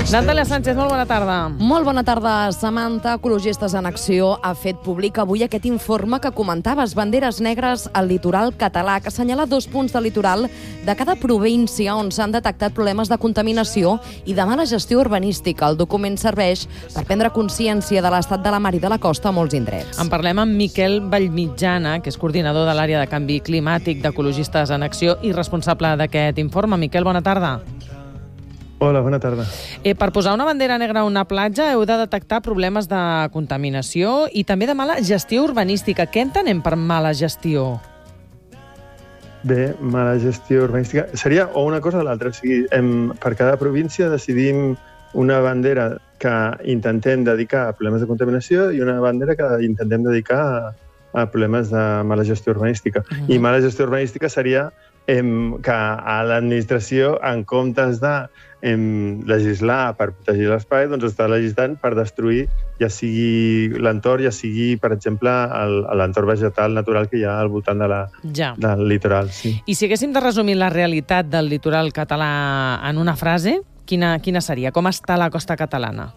Natàlia Sánchez, molt bona tarda. Molt bona tarda, Samantha. Ecologistes en Acció ha fet públic avui aquest informe que comentaves, banderes negres al litoral català, que assenyala 2 punts del litoral de cada província on s'han detectat problemes de contaminació i de mala gestió urbanística. El document serveix per prendre consciència de l'estat de la mar i de la costa a molts indrets. En parlem amb Miquel Vallmitjana, que és coordinador de l'àrea de canvi climàtic d'Ecologistes en Acció i responsable d'aquest informe. Miquel, bona tarda. Hola, bona tarda. Per posar una bandera negra a una platja heu de detectar problemes de contaminació i també de mala gestió urbanística. Què entenem per mala gestió? Bé, mala gestió urbanística seria o una cosa o l'altra. O sigui, per cada província decidim una bandera que intentem dedicar a problemes de contaminació i una bandera que intentem dedicar a problemes de mala gestió urbanística. I mala gestió urbanística seria que a l'administració, en comptes de legislar per protegir l'espai, doncs està legislant per destruir ja sigui l'entorn, ja sigui, per exemple, l'entorn vegetal natural que hi ha al voltant del litoral. Sí. I si haguéssim de resumir la realitat del litoral català en una frase, quina seria? Com està la costa catalana?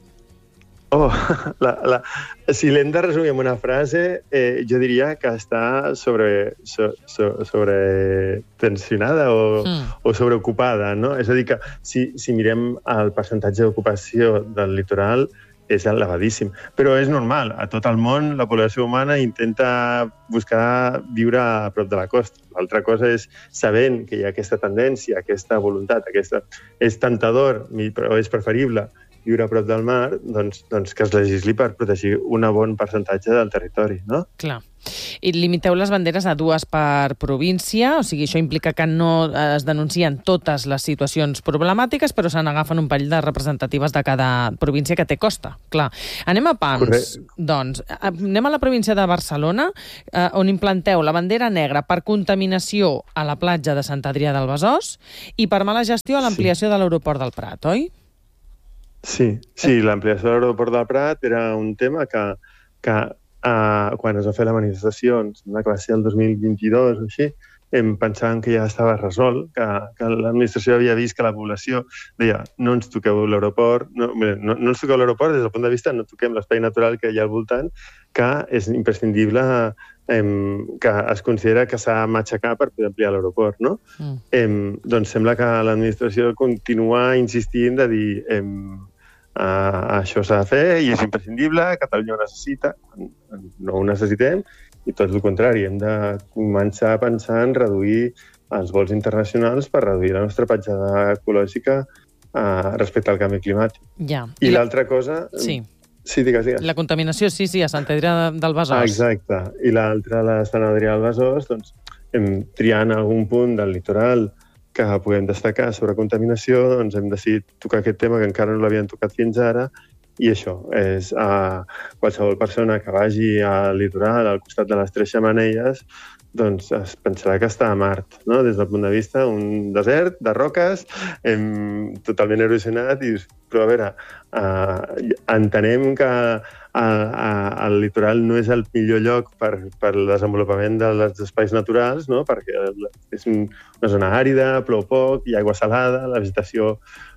Si l'hem de resumir en una frase, jo diria que està sobretensionada o sobreocupada, no? És a dir, que si mirem el percentatge d'ocupació del litoral és elevadíssim. Però és normal, a tot el món la població humana intenta buscar viure a prop de la costa. L'altra cosa és, sabent que hi ha aquesta tendència, aquesta voluntat, és tentador, però és preferible viure a prop del mar, doncs que es legisli per protegir un bon percentatge del territori, no? Clar. I limiteu les banderes a 2 per província, o sigui, això implica que no es denuncien totes les situacions problemàtiques, però se n'agafen un parell de representatives de cada província que té costa. Clar. Anem a pams. Correcte. Doncs, anem a la província de Barcelona, on implanteu la bandera negra per contaminació a la platja de Sant Adrià del Besòs i per mala gestió a l'ampliació de l'aeroport del Prat, oi? Sí, l'ampliació de l'aeroport del Prat era un tema que quan es va fer la manifestació, em sembla que va ser el 2022 o així, pensàvem que ja estava resolt, que l'administració havia vist que la població deia no ens toqueu l'aeroport, no ens toqueu l'aeroport des del punt de vista, no toquem l'espai natural que hi ha al voltant, que és imprescindible, que es considera que s'ha de matxacar per poder ampliar l'aeroport, no? Doncs sembla que l'administració continua insistint de dir això s'ha de fer i és imprescindible, Catalunya ho necessita, no ho necessitem, i tot el contrari, hem de començar a pensar en reduir els vols internacionals per reduir la nostra petjada ecològica respecte al canvi climàtic. Ja. I l'altra cosa... Sí. Sí, digues. La contaminació, sí, a Sant Adrià del Besòs. Exacte. I l'altra, la de Sant Adrià del Besòs, doncs, triant algun punt del litoral que puguem destacar sobre contaminació, doncs hem decidit tocar aquest tema que encara no l'havien tocat fins ara, i això és qualsevol persona que vagi al litoral, al costat de les 3 xemeneies, doncs es pensarà que està a Mart, no? Des del punt de vista un desert de roques, totalment erosionat, però a veure, entenem que el litoral no és el millor lloc per al desenvolupament dels espais naturals, no? Perquè és una zona àrida, plou poc, hi ha aigua salada, la vegetació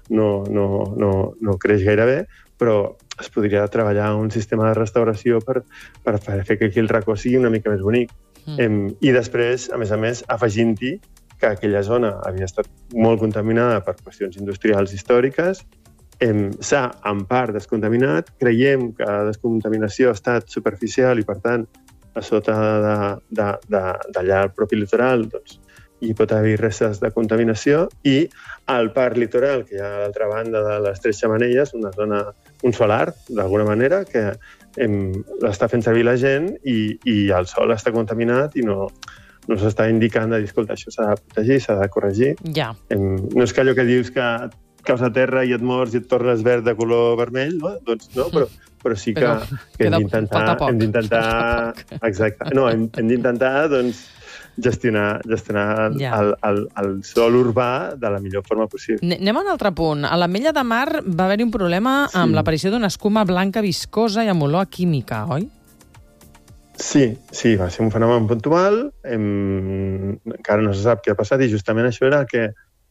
no creix gaire bé, però es podria treballar un sistema de restauració per fer que aquí el racó sigui una mica més bonic. I després, a més, afegint-hi que aquella zona havia estat molt contaminada per qüestions industrials històriques, s'ha en part descontaminat, creiem que la descontaminació ha estat superficial i, per tant, a sota d'allà al propi litoral, doncs, hi pot haver restes de contaminació, i al parc litoral, que hi ha a l'altra banda de les 3 xemeneies, un solar, d'alguna manera, que l'està fent servir la gent i el sol està contaminat i no s'està indicant de dir, escolta, això s'ha de protegir, s'ha de corregir. Ja. No és que allò que dius que caus a terra i et mors i et tornes verd de color vermell, no? Doncs no, però sí que hem d'intentar... Exacte. No, hem d'intentar, doncs, gestionar el sòl urbà de la millor forma possible. Anem a un altre punt. A l'Ametlla de Mar va haver-hi un problema amb l'aparició d'una escuma blanca viscosa i amb olor a química, oi? Sí, va ser un fenomen puntual. Encara no se sap què ha passat i justament això era el que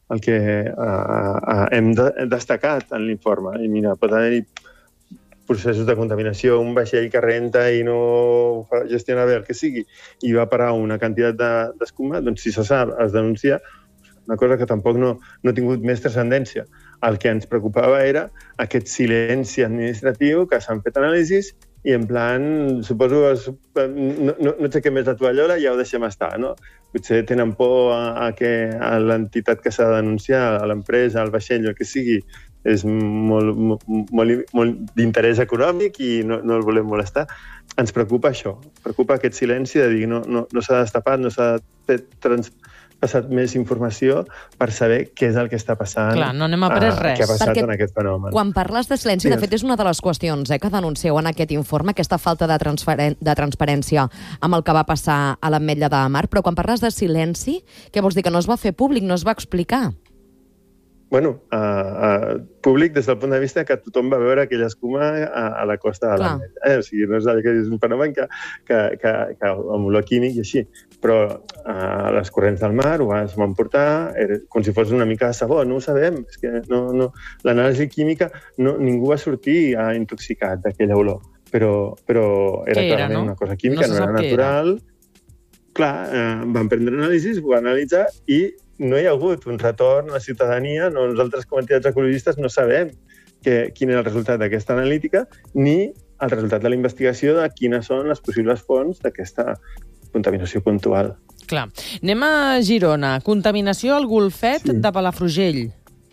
hem destacat en l'informe. I mira, pot haver-hi processos de contaminació, un vaixell que renta i no gestiona bé el que sigui, i va parar una quantitat d'escuma, doncs si se sap, es denuncia, una cosa que tampoc no ha tingut més transcendència. El que ens preocupava era aquest silenci administratiu, que s'han fet anàlisis i en plan, suposo, no aixequem més la tovallola i ja ho deixem estar, no? Potser tenen por a l'entitat que s'ha de denunciar, a l'empresa, al vaixell, el que sigui, és molt d'interès econòmic i no el volem molestar. Ens preocupa això, preocupa aquest silenci de dir no s'ha destapat, no s'ha passat més informació per saber què és el que està passant. Clar, no n'hem après res. Què ha passat en aquest fenomen. Quan parles de silenci, de fet, és una de les qüestions que denuncieu en aquest informe, aquesta falta de transparència amb el que va passar a l'Ametlla de Mar. Però quan parles de silenci, què vols dir? Que no es va fer públic, no es va explicar? Bueno, públic des del punt de vista que tothom va veure aquella escuma a la costa de l'Ametlla. O sigui, no és un fenomen amb olor químic i així. Però les corrents del mar ho van portar com si fos una mica de sabó. No ho sabem. És que l'anàlisi química, ningú va sortir intoxicat d'aquella olor. Però era clarament una cosa química, no era natural. Clar, van prendre anàlisis, ho van analitzar i no hi ha hagut un retorn a la ciutadania. Nosaltres, com a entitats ecologistes, no sabem quin era el resultat d'aquesta analítica ni el resultat de la investigació de quines són les possibles fonts d'aquesta contaminació puntual. Clar. Anem a Girona. Contaminació al golfet de Palafrugell.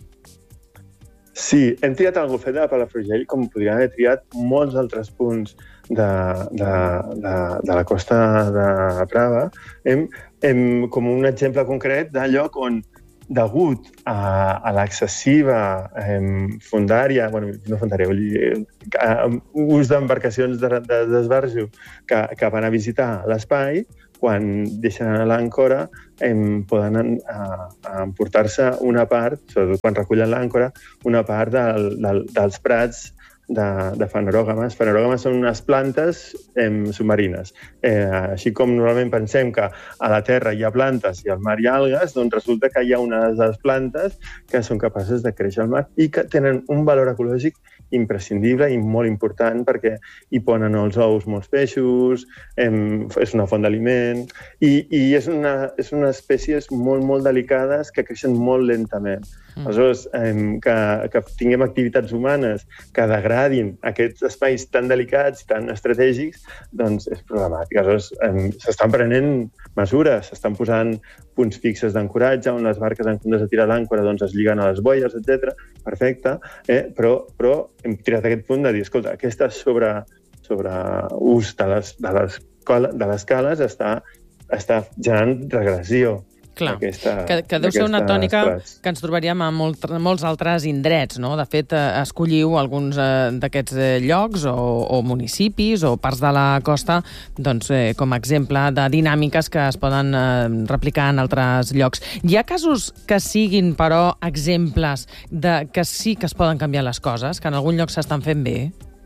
Sí, hem triat el golfet de Palafrugell com podríem haver triat molts altres punts de la costa de Brava. Com un exemple concret de lloc on, degut a l'excessiva fondària, no fondària, vull dir, ús d'embarcacions d'esbarjo que van a visitar l'espai, quan deixen anar l'àncora, poden emportar-se una part, sobretot quan recullen l'àncora, una part dels prats de fanerògames. Fanerògames són unes plantes submarines. Així com normalment pensem que a la terra hi ha plantes i al mar hi ha algues, doncs resulta que hi ha unes de les plantes que són capaces de créixer al mar i que tenen un valor ecològic imprescindible i molt important perquè hi ponen els ous molts peixos, és una font d'aliment i és unes espècies molt, molt delicades que creixen molt lentament. Aleshores, que tinguem activitats humanes que degradin aquests espais tan delicats i tan estratègics, doncs és problemàtic. Aleshores, s'estan prenent mesures, s'estan posant punts fixes d'ancoratge on les barques en comptes de tirar l'àncora doncs es lliguen a les boies, etc. Perfecte, però hem tirat aquest punt de dir, escolta, aquesta sobreús de les cales està generant regressió. Clar, que deu ser una tònica que ens trobaríem a molts altres indrets, no? De fet, escolliu alguns d'aquests llocs o municipis o parts de la costa doncs, com a exemple de dinàmiques que es poden replicar en altres llocs. Hi ha casos que siguin, però, exemples de que sí que es poden canviar les coses, que en algun lloc s'estan fent bé?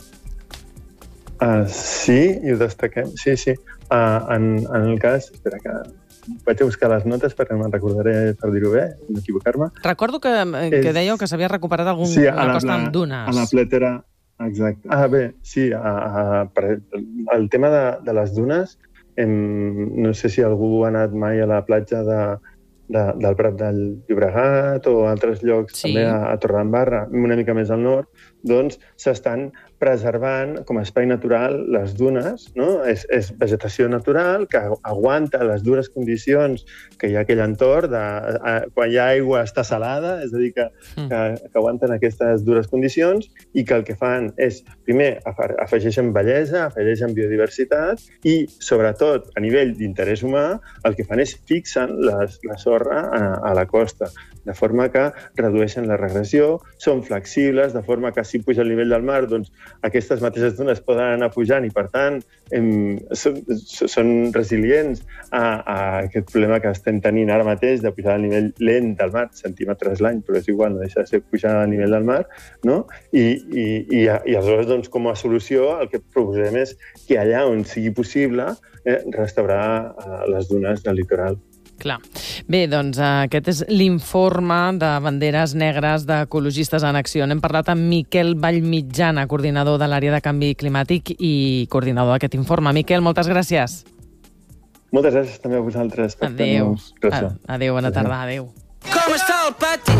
Sí, i ho destaquem. Sí. En el cas... Espera que... Vaig a buscar les notes perquè me'n recordaré per dir-ho bé, no equivocar-me. Recordo que dèieu que s'havia recuperat una costa amb dunes. A la pletera, exacte. Bé, sí, el tema de les dunes, no sé si algú ha anat mai a la platja del Prat del Llobregat o altres llocs, també a Torredembarra, una mica més al nord, doncs s'estan preservant com a espai natural les dunes, no? És vegetació natural que aguanta les dures condicions que hi ha a aquell entorn, quan hi ha aigua està salada, és a dir, que aguanten aquestes dures condicions i que el que fan és, primer, afegeixen bellesa, afegeixen biodiversitat i, sobretot, a nivell d'interès humà, el que fan és fixen la sorra a la costa, de forma que redueixen la regressió, són flexibles, de forma que si puja el nivell del mar, doncs aquestes mateixes dunes poden anar pujant i, per tant, són resilients a aquest problema que estem tenint ara mateix de pujar al nivell lent del mar, centímetres l'any, però és igual, no deixa de ser pujar al nivell del mar, no? I aleshores, doncs, com a solució, el que proposem és que allà on sigui possible restaurar les dunes del litoral. Clar. Bé, doncs aquest és l'informe de banderes negres d'Ecologistes en Acció. N'hem parlat amb Miquel Vallmitjana, coordinador de l'àrea de canvi climàtic i coordinador d'aquest informe. Miquel, moltes gràcies. Moltes gràcies també a vosaltres. Adéu. Adéu, bona tarda, adéu. Com està el pati?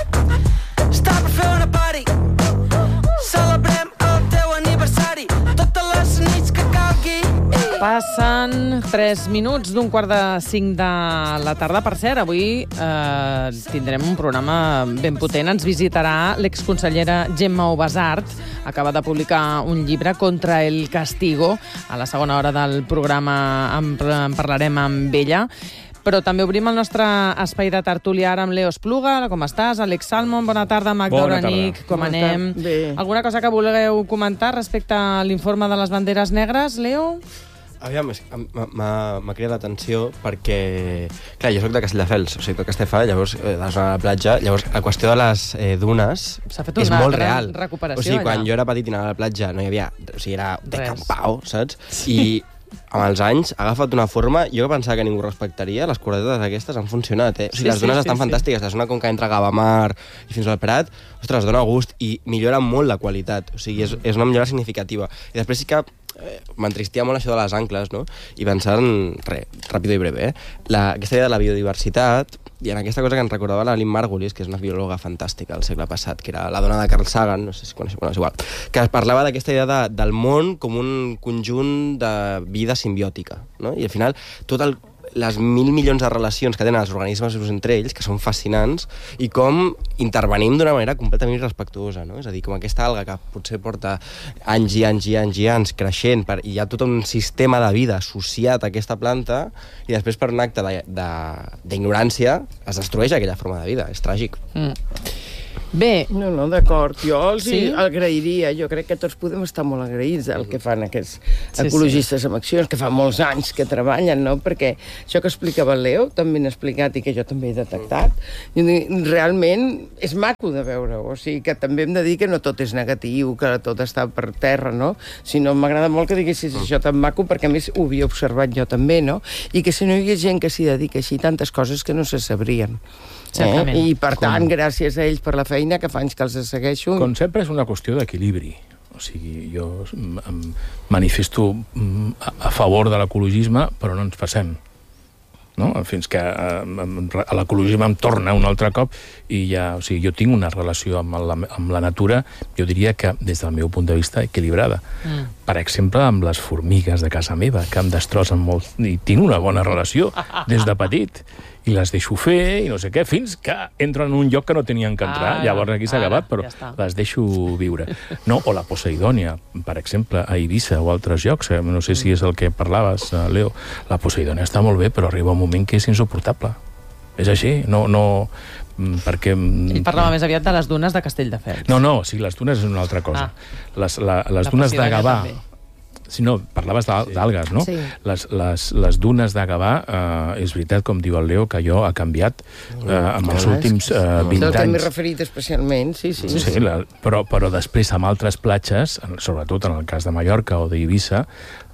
Està per fer una party. Celebrem el teu aniversari. Totes les nits que calgui. Passen 3 minuts d'un 4:45 de la tarda. Per cert, avui tindrem un programa ben potent. Ens visitarà l'exconsellera Gemma Ubasart. Acaba de publicar un llibre, Contra el castigo. A la segona hora del programa en parlarem amb ella. Però també obrim el nostre espai de tertúlia ara amb Leo Espluga. Com estàs? Àlex Salmon, bona tarda. Magda Uranic, com anem? Bé. Alguna cosa que vulgueu comentar respecte a l'informe de les banderes negres, Leo? Aviam, m'ha cridat l'atenció perquè, clar, jo soc de Castelldefels, o sigui, de Castelldefels, llavors, de la zona de la platja, llavors la qüestió de les dunes és molt real. Recuperació, o sigui, quan allà. jo era petit i anava a la platja no hi havia, o sigui, era de Res. campau, saps? I amb els anys ha agafat una forma, jo que pensava que ningú respectaria, les corretetes aquestes han funcionat, O sigui, les dunes estan fantàstiques, la zona com que entra Gavamar i fins al Prat, ostres, dona gust i millora molt la qualitat, o sigui, és una millora significativa. I després sí que m'entristia molt això de les ancles, no? I pensar en, ràpid i breve, aquesta idea de la biodiversitat i en aquesta cosa que ens recordava la Lynn Margulis, que és una biòloga fantàstica del segle passat, que era la dona de Carl Sagan, no sé si coneixeu, bueno, és igual, que parlava d'aquesta idea del món com un conjunt de vida simbiòtica, no? I al final les 1.000 milions de relacions que tenen els organismes entre ells, que són fascinants, i com intervenim d'una manera completament irrespectuosa, no? És a dir, com aquesta alga que potser porta anys i anys i anys i anys creixent, i hi ha tot un sistema de vida associat a aquesta planta, i després per un acte d'ignorància es destrueix aquella forma de vida. És tràgic. Bé. No, d'acord. Jo els Sí? agrairia. Jo crec que tots podem estar molt agraïts del que fan aquests ecologistes amb accions, que fa molts anys que treballen, no? Perquè això que explicava el Leo, també n'ha explicat i que jo també he detectat, realment és maco de veure-ho. O sigui, que també hem de dir que no tot és negatiu, que tot està per terra, no? Sinó m'agrada molt que diguessis això tan maco, perquè a més ho havia observat jo també, no? I que si no hi hagués gent que s'hi dedica així, tantes coses que no se sabrien. I per tant, gràcies a ells per la feina, que fa anys que els segueixo. Com sempre és una qüestió d'equilibri. O sigui, jo em manifesto a favor de l'ecologisme, però no ens passem. No? Fins que a l'ecologisme em torna un altre cop i ja, o sigui, jo tinc una relació amb la natura, jo diria que des del meu punt de vista equilibrada. Per exemple, amb les formigues de casa meva, que em destrossen molt, i tinc una bona relació des de petit, i les deixo fer i no sé què, fins que entren en un lloc que no tenien que entrar. Llavors aquí s'ha acabat, però les deixo viure. No, o la Poseidònia, per exemple, a Eivissa o altres llocs, no sé si és el que parlaves, Leo, la Poseidònia està molt bé, però arriba un moment que és insuportable. És així, no perquè... Ell parlava més aviat de les dunes de Castelldefels. No, sí, les dunes és una altra cosa. Les dunes de Gavà... Si no, parlaves d'algues, no? Sí. Les dunes de Gavà, és veritat, com diu el Leo, que allò ha canviat amb els últims 20 anys. Del que m'he referit especialment, sí. Però després, amb altres platges, sobretot en el cas de Mallorca o d'Eivissa,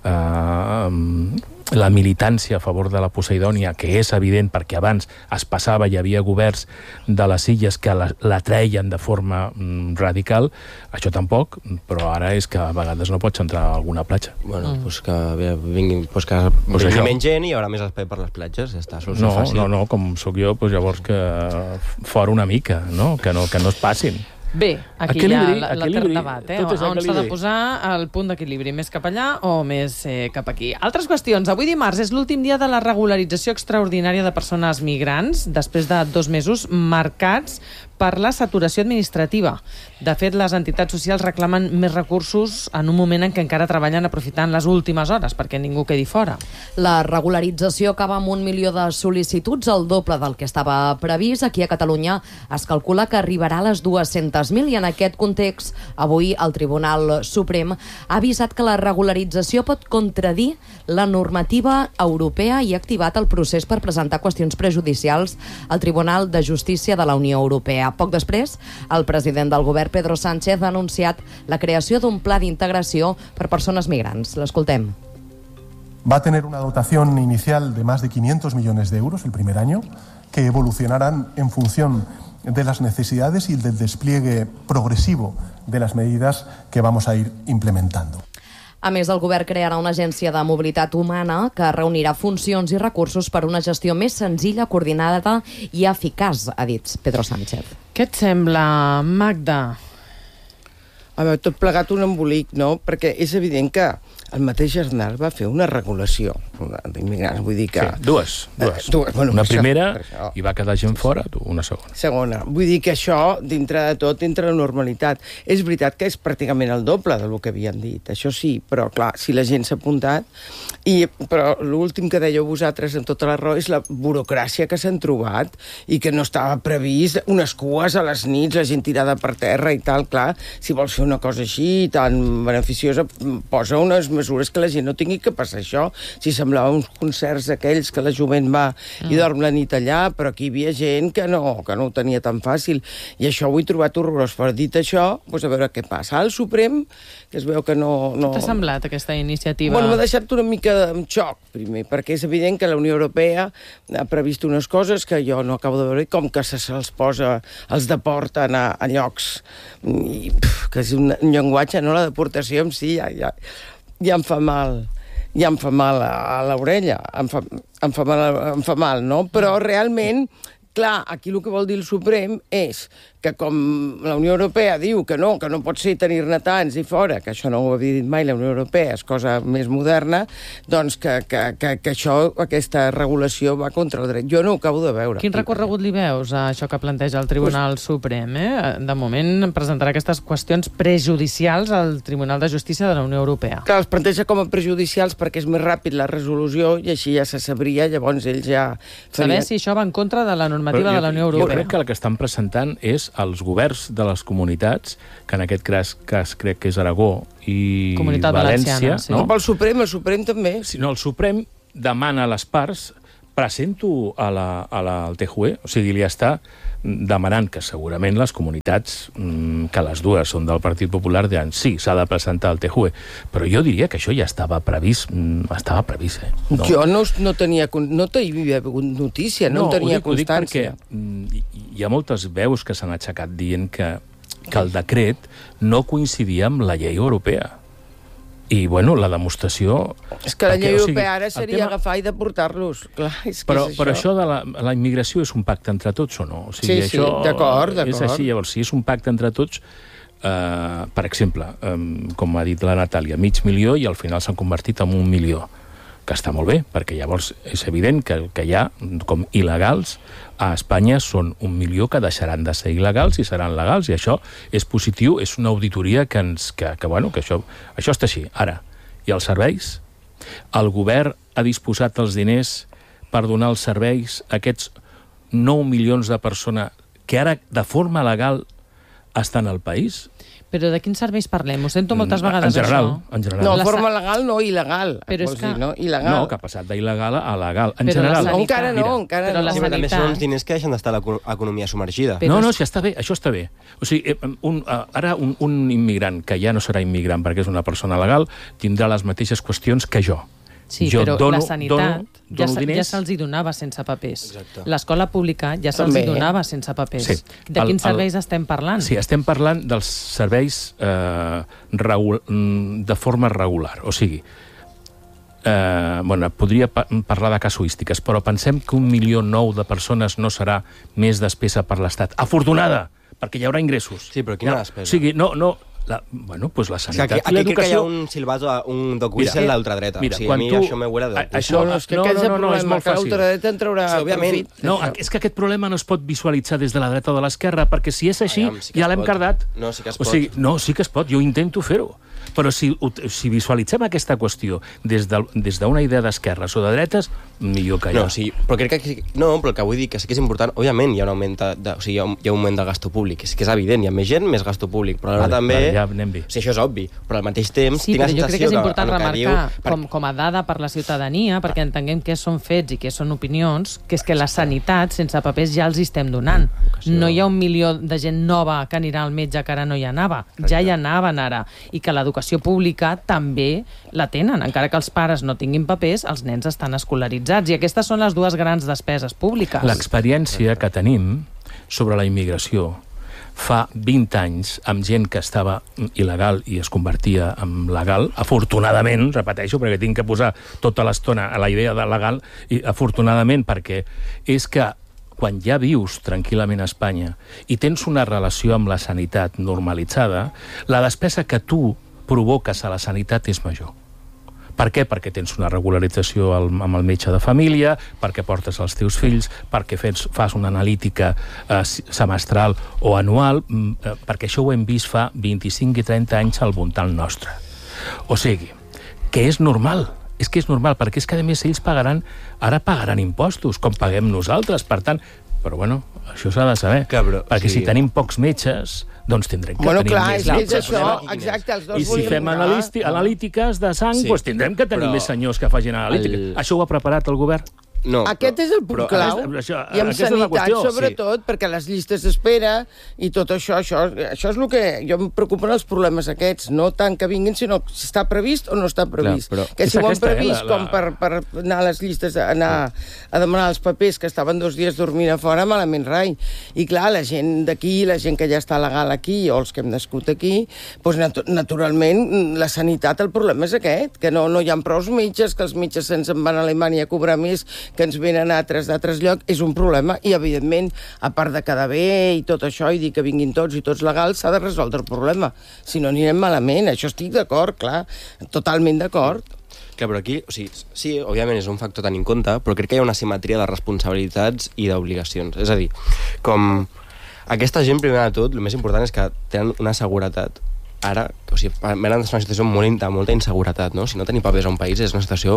la militància a favor de la Poseidònia, que és evident perquè abans es passava, hi havia governs de les illes que la treien de forma radical, això tampoc, però ara és que a vegades no pots entrar a alguna platja. Bueno, doncs que vingui menys gent i hi haurà més espai per les platges, ja està, solució fàcil. No, com sóc jo, doncs llavors que fora una mica, no? Que no es passin. Bé, aquí equilibri, hi ha l'altre debat, tot és on s'ha de equilibri. posar el punt d'equilibri, més cap allà o més cap aquí. Altres qüestions. Avui dimarts és l'últim dia de la regularització extraordinària de persones migrants, després de 2 mesos marcats per la saturació administrativa. De fet, les entitats socials reclamen més recursos en un moment en què encara treballen aprofitant les últimes hores perquè ningú quedi fora. La regularització acaba amb 1 milió de sol·licituds, el doble del que estava previst. Aquí a Catalunya es calcula que arribarà a les 200.000 i en aquest context avui el Tribunal Suprem ha avisat que la regularització pot contradir la normativa europea i ha activat el procés per presentar qüestions prejudicials al Tribunal de Justícia de la Unió Europea. Poc després, el president del govern, Pedro Sánchez, ha anunciat la creació d'un pla d'integració per persones migrants. L'escoltem. Va a tener una dotación inicial de más de 500 millones de euros el primer año, que evolucionarán en función de las necesidades y del despliegue progresivo de las medidas que vamos a ir implementando. A més, el govern crearà una agència de mobilitat humana que reunirà funcions i recursos per una gestió més senzilla, coordinada i eficaç, ha dit Pedro Sánchez. Què et sembla, Magda? A veure, tot plegat un embolic, no? Perquè és evident que el mateix Aznar va fer una regulació d'immigrants, vull dir que... Sí, dues. Bueno, una primera i va quedar gent fora, una segona. Segona. Vull dir que això, dintre de tot, dintre de la normalitat. És veritat que és pràcticament el doble del que havien dit, això sí, però clar, si la gent s'ha apuntat... Però l'últim que dèieu vosaltres amb tota la raó és la burocràcia que s'han trobat i que no estava previst, unes cues a les nits, la gent tirada per terra i tal, clar, si vols fer una cosa així tan beneficiosa, posa unes mesures que la gent no tingui que passar això. Si semblava uns concerts aquells que la jovent va i dorm la nit allà, però aquí hi havia gent que no ho tenia tan fàcil. I això ho he trobat horrorós. Però dit això, doncs a veure què passa. Al Suprem, que es veu que no... Què t'ha semblat aquesta iniciativa? Bueno, m'ha deixat una mica en xoc, primer, perquè és evident que la Unió Europea ha previst unes coses que jo no acabo de veure, com que se'ls posa, els deporten a llocs, que és un llenguatge, no? La deportació en si ja em fa mal. Ja em fa mal a l'orella, em fa mal, no? Però realment, clar, aquí el que vol dir el Suprem és que com la Unió Europea diu que no pot ser tenir-ne tants i fora, que això no ho havia dit mai la Unió Europea, és cosa més moderna, doncs que això, aquesta regulació va contra el dret. Jo no ho acabo de veure. Quin recorregut li veus a això que planteja el Tribunal Suprem? De moment presentarà aquestes qüestions prejudicials al Tribunal de Justícia de la Unió Europea. Clar, els planteja com a prejudicials perquè és més ràpid la resolució i així ja se sabria, llavors ells ja... Saber si això va en contra de la normativa de la Unió Europea. Jo crec que el que estan presentant és els governs de les comunitats, que en aquest cas crec que és Aragó i Comunitat València. Sí. No? El Suprem també. Sí, no, el Suprem demana a les parts, presento al TJUE, o sigui, li està demanant que segurament les comunitats, que les dues són del Partit Popular, diran sí, s'ha de presentar al TJUE, però jo diria que això ja estava previst, No. Jo no tenia, no t'havia hagut notícia, no en tenia constància. Ho dic perquè hi ha moltes veus que s'han aixecat dient que el decret no coincidia amb la llei europea. I, bueno, la demostració... És que la llei europea ara seria agafar i deportar-los. Però això de la immigració és un pacte entre tots o no? O sigui, sí, d'acord. És així, llavors, si és un pacte entre tots, per exemple, com ha dit la Natàlia, 500.000 i al final s'han convertit en 1 milió, que està molt bé, perquè llavors és evident que hi ha, com il·legals, a Espanya són 1 milió que deixaran de ser il·legals i seran legals, i això és positiu, és una auditoria que això està així. Ara, i els serveis? El govern ha disposat els diners per donar els serveis a aquests 9 milions de persones que ara, de forma legal, estan al país? Però de quins serveis parlem? Ho sento moltes vegades, en general. No, forma legal, no il·legal. Però és que... il·legal. No, que ha passat d'il·legal a legal. En però general. Encara no. Però la sanitat... També són uns diners que deixen d'estar a l'economia submergida. No, si està bé, això està bé. O sigui, ara un immigrant, que ja no serà immigrant perquè és una persona legal, tindrà les mateixes qüestions que jo. Sí, però la sanitat ja se'ls hi donava sense papers. L'escola pública ja se'ls hi donava sense papers. Sí. De quins serveis estem parlant? Sí, estem parlant dels serveis de forma regular. O sigui, podria parlar de casuístiques, però pensem que 1,9 milió de persones no serà més despesa per l'Estat. Afortunada, perquè hi haurà ingressos. Sí, però quina despesa? O sigui, pues la sanitat i l'educació... Aquí crec que hi ha un silbato, un dog whistle a l'ultradreta. Mira, o sigui, a mi això me huele de... Això és que aquest és el problema, que l'ultradreta en traurà profit. No, és que aquest problema no es pot visualitzar des de la dreta o de l'esquerra, perquè si és així, ja l'hem cardat. No, sí que es pot. O sigui, no, sí que es pot, jo intento fer-ho. Però si visualitzem aquesta qüestió des d'una idea d'esquerres o de dretes, millor que no. Però crec que... No, però el que vull dir que sí que és important, òbviament hi ha un augment de gasto públic, és que és evident, hi ha més gent, més gasto públic, però alhora també ja anem bé. Sí, això és obvi, però al mateix temps Sí, tinc la però jo crec que és important remarcar com a dada per la ciutadania, perquè entenguem què són fets i què són opinions, que és que la sanitat, sense papers, ja els hi estem donant. No hi ha 1 milió de gent nova que anirà al metge que ara no hi anava. Ja hi anaven ara. I que l'educació pública també la tenen. Encara que els pares no tinguin papers, els nens estan escolaritzats. I aquestes són les dues grans despeses públiques. L'experiència que tenim sobre la immigració fa 20 anys amb gent que estava il·legal i es convertia en legal, afortunadament, repeteixo, perquè tinc que posar tota l'estona a la idea de legal, i afortunadament perquè és que quan ja vius tranquil·lament a Espanya i tens una relació amb la sanitat normalitzada, la despesa que tu provoques a la sanitat és major. Per què? Perquè tens una regularització amb el metge de família, perquè portes els teus fills, perquè fas una analítica semestral o anual, perquè això ho hem vist fa 25 i 30 anys al voltant nostre. O sigui, que és normal. És que és normal, perquè és que a més ells ara pagaran impostos, com paguem nosaltres, per tant... Però bueno, això s'ha de saber, perquè si tenim pocs metges, doncs tindrem que tenir més metges. Això, exacte, els dos I si fem analítiques de sang, doncs tindrem que tenir més senyors que facin analítiques. Això ho ha preparat el govern? No, aquest és el punt clau, i amb sanitat sobretot, perquè les llistes d'espera i tot això és el que jo em preocupen els problemes aquests, no tant que vinguin, sinó si està previst o no està previst. Que si ho han previst com per anar a les llistes, anar a demanar els papers que estaven 2 dies dormint a fora, malament rai. I clar, la gent d'aquí, la gent que ja està legal aquí, o els que hem nascut aquí, doncs naturalment la sanitat, el problema és aquest, que no hi ha prou metges, que els metges se'ns en van a Alemanya a cobrar més que ens venen d'altres llocs, és un problema, i evidentment, a part de quedar bé i tot això, i dir que vinguin tots i tots legals, s'ha de resoldre el problema. Si no, anirem malament. Això estic d'acord, clar, totalment d'acord. Clar, però aquí, o sigui, sí, òbviament és un factor a tenir en compte, però crec que hi ha una simetria de responsabilitats i d'obligacions. És a dir, com aquesta gent, primer de tot, el més important és que tenen una seguretat. Ara, o sigui, venen una situació de molta inseguretat, no? Si no tenim papers a un país és una situació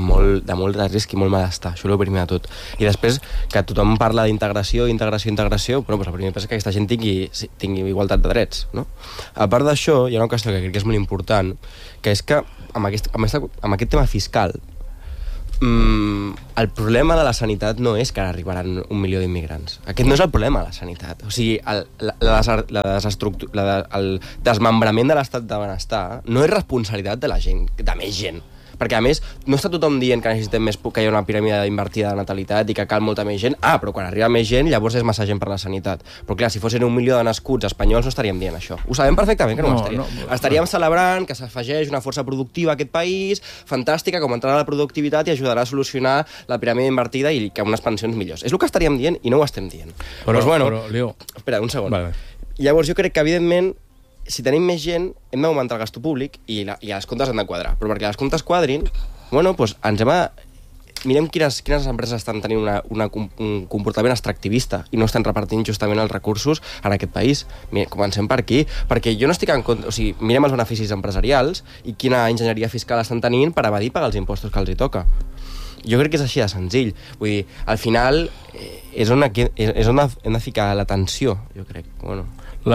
de molt de risc i molt malestar, això és el primer de tot. I després, que tothom parla d'integració, bueno, doncs el primer és que aquesta gent tingui igualtat de drets, no? A part d'això, hi ha una qüestió que crec que és molt important, que és que amb aquest tema fiscal, el problema de la sanitat no és que ara arribaran 1 milió d'immigrants. Aquest no és el problema de la sanitat. O sigui, el desmembrament de l'estat de benestar no és responsabilitat de la gent, de més gent. Perquè, a més, no està tothom dient que necessitem més, que hi ha una piràmide invertida de natalitat i que cal molta més gent. Però quan arriba més gent, llavors és massa gent per la sanitat. Però clar, si fossin 1 milió de nascuts espanyols no estaríem dient això. Ho sabem perfectament que no ho estaríem. Estaríem celebrant que s'afegeix una força productiva a aquest país, fantàstica, com entrarà la productivitat i ajudarà a solucionar la piràmide invertida i que unes pensions millors. És el que estaríem dient i no ho estem dient. Però Leo... Espera, un segon. Vale. Llavors jo crec que, evidentment, si tenim més gent, hem d'augmentar el gasto públic i els comptes han de quadrar. Però perquè els comptes quadrin, bueno, doncs ens hem de... Mirem quines empreses estan tenint un comportament extractivista i no estan repartint justament els recursos en aquest país. Comencem per aquí, perquè jo no estic en contra... O sigui, mirem els beneficis empresarials i quina enginyeria fiscal estan tenint per evadir pagar els impostos que els hi toca. Jo crec que és així de senzill. Vull dir, al final és on hem de ficar l'atenció, jo crec. Bueno.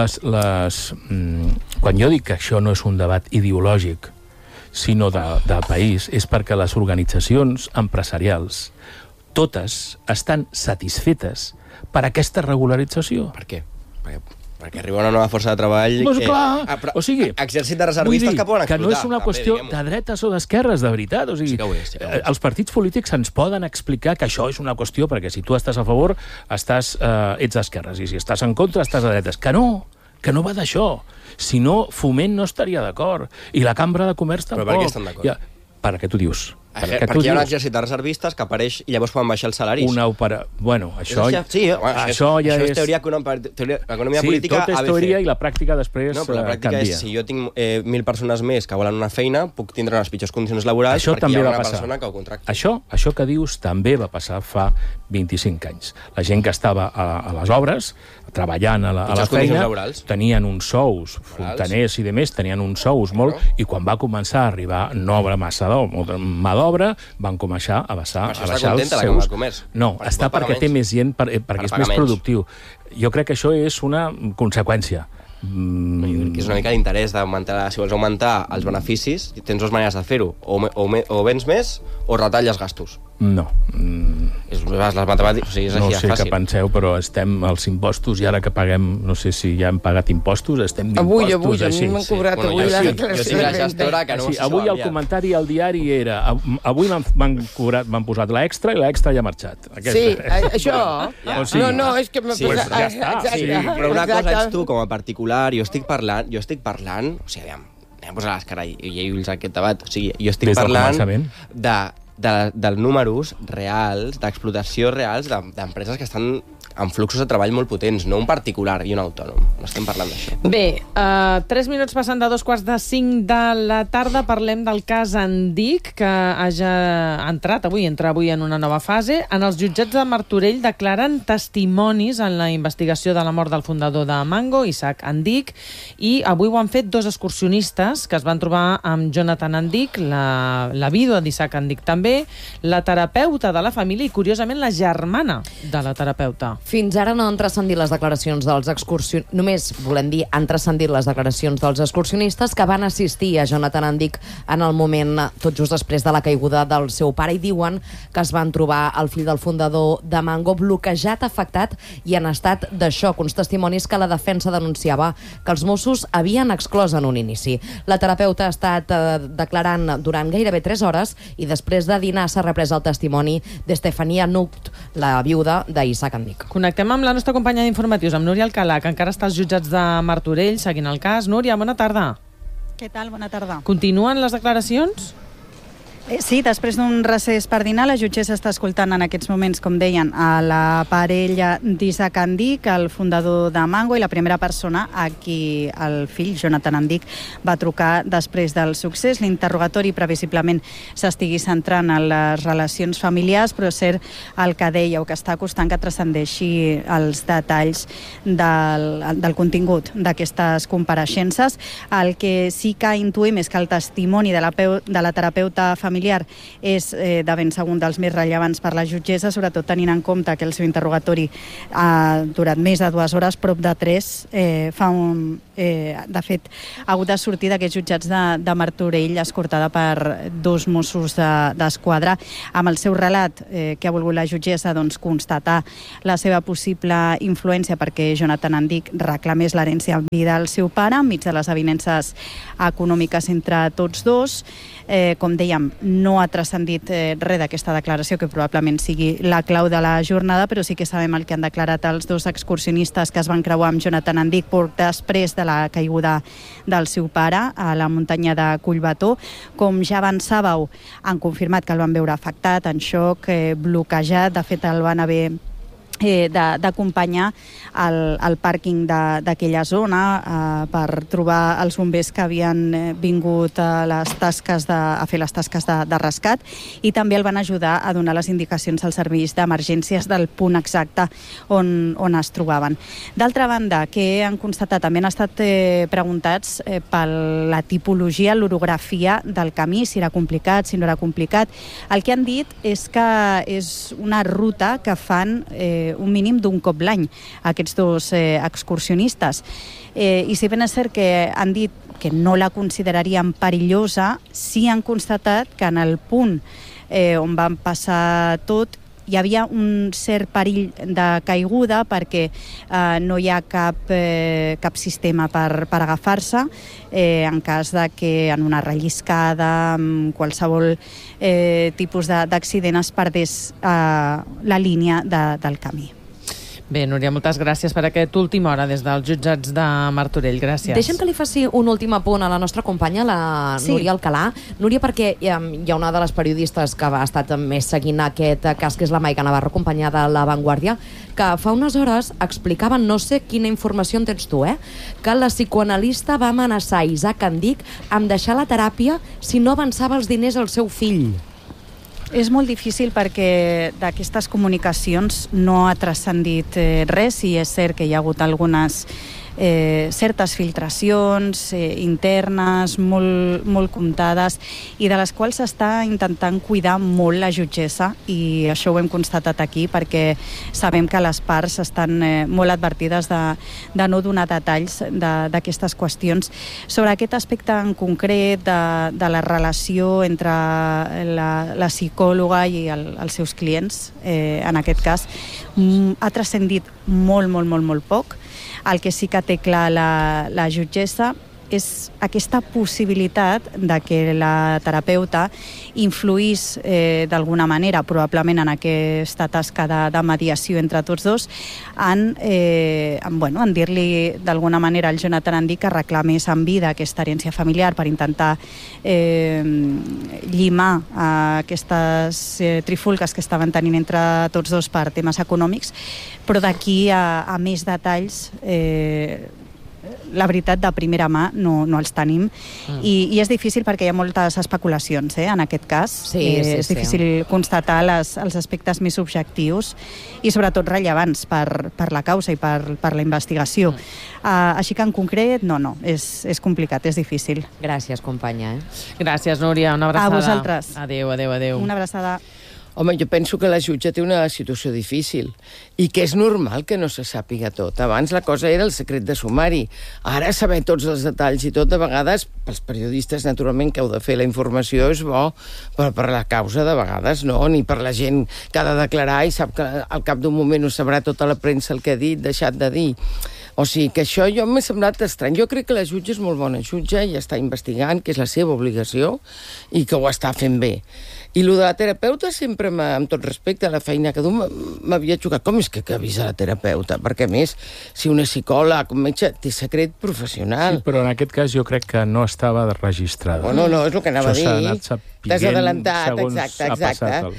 Quan jo dic que això no és un debat ideològic, sinó de país, és perquè les organitzacions empresarials totes estan satisfetes per aquesta regularització. Per què? Perquè arriba una nova força de treball... Doncs clar, o sigui... Exèrcit de reservistes que poden explotar. Que no és una qüestió de dretes o d'esquerres, de veritat. O sigui, els partits polítics ens poden explicar que això és una qüestió, perquè si tu estàs a favor, ets d'esquerres, i si estàs en contra, estàs de dretes. Que no va d'això. Si no, Foment no estaria d'acord. I la Cambra de Comerç tampoc. Però per què estan d'acord? Per què tu dius? Perquè hi ha un exèrcit de reservistes que apareix i llavors poden baixar els salaris. Bueno, això ja és... teoria economia política... Sí, tot és teoria i la pràctica després canvia. No, però la pràctica és, si jo tinc 1.000 persones més que volen una feina, puc tindre unes pitjors condicions laborals perquè hi ha una persona que ho contracta. Això que dius també va passar fa 25 anys. La gent que estava a les obres, treballant a la feina, tenien uns sous, fontaners i demés, tenien uns sous molt, i quan va començar a arribar mà d'obra, van començar a baixar els seus... No, està perquè té més gent, perquè és més productiu. Jo crec que això és una conseqüència. Que és una mica l'interès d'augmentar, si vols augmentar els beneficis, tens dues maneres de fer-ho, o vens més o retalles gastos. No. Les matemàtiques, o sigui, és No així sé de fàcil. què penseu, però estem als impostos i ara que paguem, no sé si ja hem pagat impostos, estem d'impostos Avui, a així. mi m'han cobrat avui la Jo tinc la gestora que no Sí, sé si avui va el aviat. comentari al diari era avui m'han posat l'extra i l'extra ja ha marxat. Sí, això... O sigui, No, és que m'ha Sí, posat... ja està. Sí, però una cosa ets tu com a particular, jo estic parlant, o sigui, aviam, anem a posar les cares i ulls a aquest debat, o sigui, jo estic Des del parlant començament. dels números reals, d'explotació reals d'empreses que estan amb fluxos de treball molt potents, no un particular i un autònom. No estem parlant d'això. Bé, 3 minuts passant de 2:45 de la tarda, parlem del cas Andic, que entra avui en una nova fase. En els jutjats de Martorell declaren testimonis en la investigació de la mort del fundador de Mango, Isaac Andic, i avui ho han fet 2 excursionistes que es van trobar amb Jonathan Andic, la vídua d'Isaac Andic també, la terapeuta de la família i, curiosament, la germana de la terapeuta. Fins ara no han transcendit les declaracions dels excursionistes. Només, volem dir, han transcendit les declaracions dels excursionistes que van assistir a Jonathan Andic en el moment, tot just després de la caiguda del seu pare, i diuen que es van trobar el fill del fundador de Mango bloquejat, afectat i en estat de xoc. Uns testimonis que la defensa denunciava que els Mossos havien exclòs en un inici. La terapeuta ha estat declarant durant gairebé 3 hores i després de dinar s'ha reprès el testimoni d'Estefania Nucht, la viuda d'Isaac Andic. Connectem amb la nostra companya d'informatius, amb Núria Alcalà, que encara està als jutjats de Martorell seguint el cas. Núria, bona tarda. Què tal? Bona tarda. Continuen les declaracions? Sí, després d'un recés per dinar, la jutgessa està escoltant en aquests moments, com deien, a la parella d'Isaac Andic, el fundador de Mango, i la primera persona a qui el fill, Jonathan Andic, va trucar després del succés. L'interrogatori previsiblement s'estigui centrant en les relacions familiars, però és cert el que dèieu, que està costant que transcendeixi els detalls del contingut d'aquestes compareixences. El que sí que intuïm és que el testimoni de la terapeuta familiar és de ben segur un dels més rellevants per la jutgessa, sobretot tenint en compte que el seu interrogatori ha durat més de 2 hores, prop de 3. De fet, ha hagut de sortir d'aquests jutjats de Martorell escortada per 2 Mossos d'Esquadra, amb el seu relat que ha volgut la jutgessa constatar la seva possible influència perquè Jonathan Andic reclamés l'herència en vida del seu pare enmig de les avinences econòmiques entre tots dos. Com dèiem, no ha transcendit res d'aquesta declaració, que probablement sigui la clau de la jornada, però sí que sabem el que han declarat els 2 excursionistes que es van creuar amb Jonathan Andic poc després de la caiguda del seu pare a la muntanya de Collbató. Com ja avançàveu, han confirmat que el van veure afectat, en xoc, bloquejat. De fet, el van haver d'acompanyar al pàrquing d'aquella zona per trobar els bombers que havien vingut a fer les tasques de rescat, i també el van ajudar a donar les indicacions als serveis d'emergències del punt exacte on es trobaven. D'altra banda, que han constatat, també han estat preguntats per la tipologia, l'orografia del camí, si era complicat, si no era complicat. El que han dit és que és una ruta que fan un mínim d'un cop l'any, aquests 2 excursionistes. I si ben és cert que han dit que no la considerarien perillosa, sí han constatat que en el punt on van passar tot hi havia un cert perill de caiguda perquè no hi ha cap sistema per agafar-se en cas de que en una relliscada, amb qualsevol tipus d'accident es perdés la línia del camí. Bé, Núria, moltes gràcies per aquest última hora des dels jutjats de Martorell. Gràcies. Deixa'm que li faci un últim apunt a la nostra companya, la Núria Alcalà. Núria, perquè hi ha una de les periodistes que ha estat més seguint aquest cas, que és la Maica Navarro, companyada de La Vanguardia, que fa unes hores explicaven, no sé quina informació en tens tu, que la psicoanalista va amenaçar Isaac Andic amb deixar la teràpia si no avançava els diners al seu fill. És molt difícil perquè d'aquestes comunicacions no ha transcendit res, i és cert que hi ha hagut algunes certes filtracions internes molt comptades i de les quals s'està intentant cuidar molt la jutgessa, i això ho hem constatat aquí perquè sabem que les parts estan molt advertides de no donar detalls d'aquestes qüestions. Sobre aquest aspecte en concret de la relació entre la psicòloga i els seus clients, en aquest cas, ha transcendit molt poc. El que sí que té clar la jutgessa és aquesta possibilitat de que la terapeuta influís d'alguna manera, probablement en aquesta tasca de mediació entre tots dos, en dir-li d'alguna manera al Jonathan Andy que reclamés en vida aquesta herència familiar per intentar llimar aquestes trifulgues que estaven tenint entre tots dos per temes econòmics, però d'aquí a més detalls la veritat, de primera mà no els tenim, i és difícil perquè hi ha moltes especulacions en aquest cas. És difícil constatar els aspectes més objectius i sobretot rellevants per la causa i per la investigació. Així que en concret, no, és complicat, és difícil. Gràcies, companya. Gràcies, Núria, una abraçada. A vosaltres. Adéu. Una abraçada. Home, jo penso que la jutge té una situació difícil i que és normal que no se sàpiga tot. Abans la cosa era el secret de sumari. Ara saber tots els detalls i tot, de vegades, pels periodistes, naturalment, que heu de fer la informació és bo, però per la causa, de vegades, no, ni per la gent que ha de declarar i sap que al cap d'un moment ho sabrà tota la premsa el que ha dit, deixat de dir. O sigui, que això jo m'ha semblat estrany. Jo crec que la jutge és molt bona jutge i està investigant, que és la seva obligació, i que ho està fent bé. I el de la terapeuta sempre, amb tot respecte a la feina que du, m'havia xocat. Com és que avisa la terapeuta? Perquè, a més, si una psicòleg, un metge, té secret professional. Sí, però en aquest cas jo crec que no estava registrada. No, és el que anava a dir. Això s'ha anat sapiguent t'has adelantat, segons exacte. ha passat.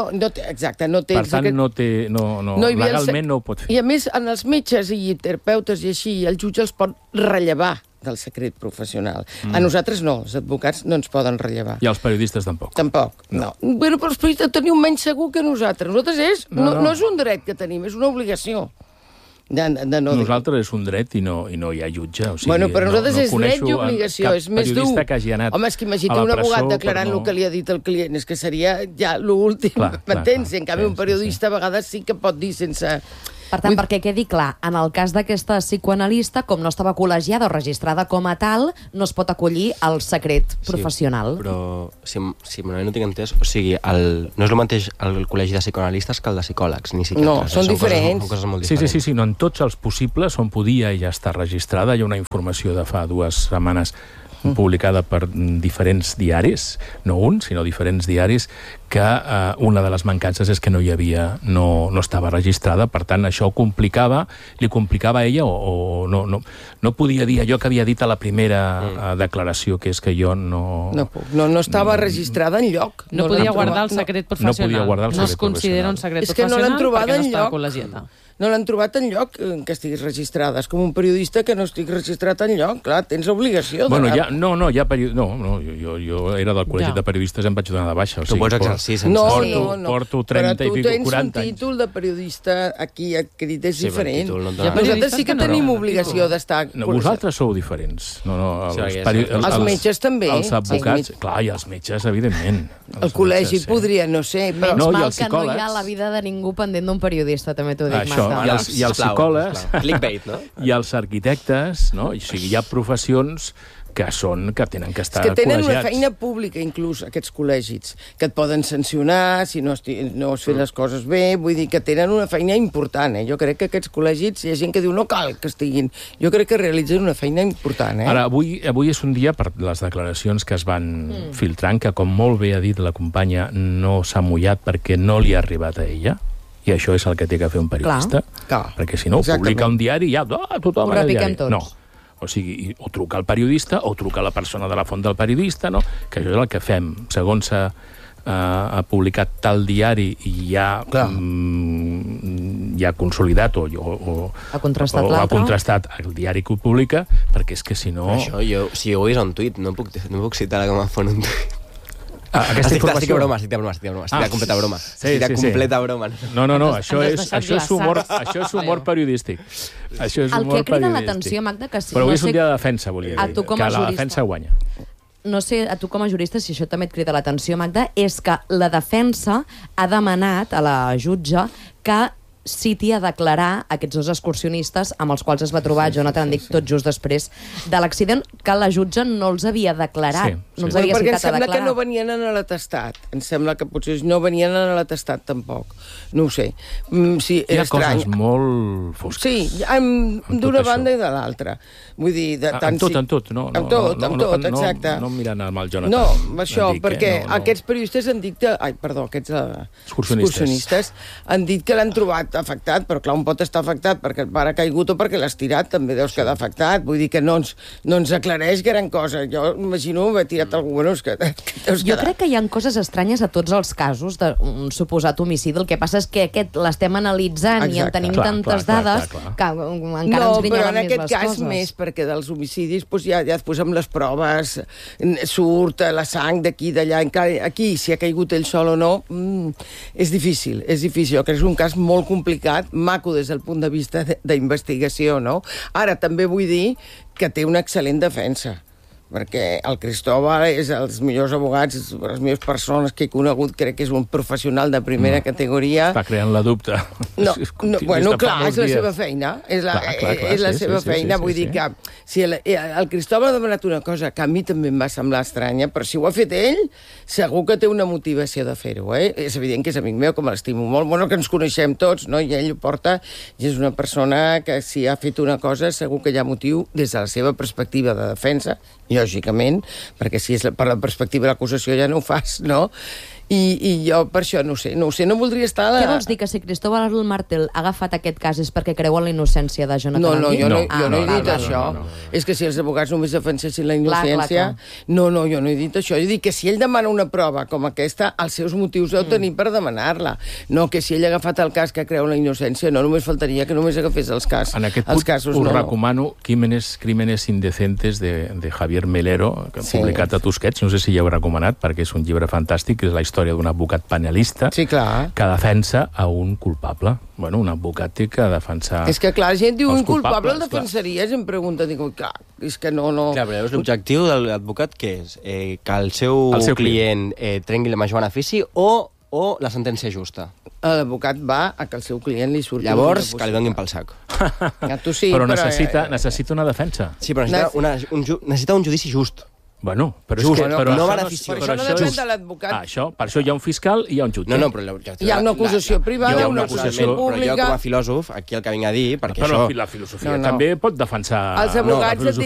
No té... Per tant, legalment no ho pot fer. I a més, en els metges i terapeutes i així, el jutge els pot rellevar del secret professional. A nosaltres no, els advocats no ens poden rellevar. I els periodistes tampoc. Tampoc, no. Bueno, però els periodistes teniu menys segur que nosaltres. Nosaltres no és un dret que tenim, és una obligació. Nosaltres és un dret i no hi ha jutge. O sigui, bueno, però nosaltres és dret i obligació, és més dur. Que hagi anat. Home, és que imagina un abogat declarant el que li ha dit el client, és que seria ja l'últim, m'entens? En canvi, un periodista a vegades sí que pot dir sense... Per tant, perquè quedi clar, en el cas d'aquesta psicoanalista, com no estava col·legiada o registrada com a tal, no es pot acollir al secret professional. Sí, però, si no tinc entès, o sigui, no és el mateix el col·legi de psicoanalistes que el de psicòlegs, ni psiquiatres. No, són diferents. Són coses molt diferents. Sí, no, en tots els possibles on podia ja estar registrada. Hi ha una informació de fa 2 setmanes publicada per diferents diaris, no un, sinó diferents diaris, que una de les mancances és que no estava registrada, per tant, això li complicava a ella, o no podia dir allò que havia dit a la primera declaració, que és que jo no... No estava registrada enlloc. No podia guardar el secret professional. No es considera un secret professional. És que no l'han trobat enlloc. No l'han trobat enlloc que estiguis registrada. És com un periodista que no estic registrat enlloc. Clar, tens obligació. Bueno, jo era del col·legi de periodistes i em vaig donar de baixa. Tu pots exercir sense... Porto 30 i pico, 40 anys. Però tu tens un títol de periodista aquí acredit, és diferent. Nosaltres sí que tenim obligació d'estar... Vosaltres sou diferents. Els metges també. Els advocats, clar, i els metges, evidentment. El col·legi podria, no sé... Menys mal que no hi ha la vida de ningú pendent d'un periodista, també t'ho dic, Marta. I els psicòlegs, clickbait, no? I els arquitectes, no? O sigui, hi ha professions que tenen que estar col·legiats. Que tenen una feina pública, inclús, aquests col·legis, que et poden sancionar si no has fet les coses bé, vull dir que tenen una feina important, Jo crec que aquests col·legis, hi ha gent que diu no cal que estiguin. Jo crec que realitzen una feina important, Ara, avui és un dia, per les declaracions que es van filtrant, que com molt bé ha dit la companya, no s'ha mullat perquè no li ha arribat a ella, i això és el que té que fer un periodista, perquè si no, publica un diari i ja tothom en el diari. No. O sigui, o truca al periodista o truca a la persona de la font del periodista, no? Que això és el que fem. Segons ha publicat tal diari i ja ha consolidat o ha contrastat el diari que ho publica, perquè és que si no... Això, si jo ho és un tuit, no puc citar la que m'ha fon un tuit. Aquesta informació... Estic de broma. Estic de completa broma. Estic de completa broma. No, això és humor periodístic. El que crida l'atenció, Magda, que... Però avui és un dia de defensa, volia dir, que la defensa guanya. No sé, a tu com a jurista, si això també et crida l'atenció, Magda, és que la defensa ha demanat a la jutge que citi a declarar aquests dos excursionistes amb els quals es va trobar Jonathan Dick tot just després de l'accident, que la jutge no els havia declarat, no els havia perquè citat a declarar. Perquè em sembla que no venien en l'atestat. Em sembla que potser no venien en l'atestat tampoc. No ho sé. Sí, hi ha coses molt fosques. Sí, d'una banda i de l'altra. Vull dir... Amb tot. Amb tot, exacte. No mirant amb el Jonathan. No, això, perquè aquests periodistes han dit que... aquests excursionistes han dit que l'han trobat afectat, però clar, un pot estar afectat perquè el pare ha caigut o perquè l'has tirat, també deus quedar afectat. Vull dir que no ens aclareix gran cosa. Jo imagino haver tirat algú, bueno, és que deus quedar. Jo crec que hi ha coses estranyes a tots els casos d'un suposat homicidi. El que passa és que aquest l'estem analitzant i en tenim tantes dades que encara ens grinyalen més les coses. No, però en aquest cas més, perquè dels homicidis ja després amb les proves surt la sang d'aquí, d'allà, aquí, si ha caigut ell sol o no, és difícil. Jo crec que és un cas molt complicat, maco des del punt de vista d'investigació, no? Ara, també vull dir que té una excel·lent defensa, perquè el Cristóbal és els millors abogats, les millors persones que he conegut, crec que és un professional de primera categoria. Està creant la dubte. Bueno, clar, és la seva feina. És la seva feina. Vull dir que si el Cristóbal ha demanat una cosa que a mi també em va semblar estranya, però si ho ha fet ell, segur que té una motivació de fer-ho. És evident que és amic meu, que me l'estimo molt. Bueno, que ens coneixem tots, no? I ell ho porta, i és una persona que si ha fet una cosa segur que hi ha motiu des de la seva perspectiva de defensa, lògicament, perquè si és per la perspectiva de l'acusació ja no ho fas, no? I jo per això no sé, no voldria estar... Què vols dir, que si Cristóbal Martel ha agafat aquest cas és perquè creu en la innocència de Jonathan Dick? Jo no he dit això. És que si els advocats només defensessin la innocència... No, jo no he dit això. Jo he dit que si ell demana una prova com aquesta, els seus motius deu tenir per demanar-la. No, que si ell ha agafat el cas que creu en la innocència, no només faltaria que només agafés els casos. En aquest punt us recomano Crímenes indecentes de Javier Melero, que ha publicat a Tusquets, no sé si ja ho he recomanat, perquè és un llibre fantàstic, que és la història d'un advocat penalista que defensa a un culpable. Bueno, un advocat té que defensar... És que, clar, la gent diu, un culpable el defensaries? Em pregunta, dic, clar, és que no... Clar, però l'objectiu de l'advocat què és? Que el seu client trengui el major benefici o la sentència justa? L'advocat va a que el seu client li surti... Llavors, que li donin pel sac. Tu sí, però necessita una defensa. Sí, però necessita un judici just. Bueno, però just, és que... Però això no depèn de l'advocat. Per això hi ha un fiscal i hi ha un jutge. No, però hi ha una acusació privada, una acusació pública... Però jo, com a filòsof, aquí el que vinc a dir, perquè però la filosofia també pot defensar... Els advocats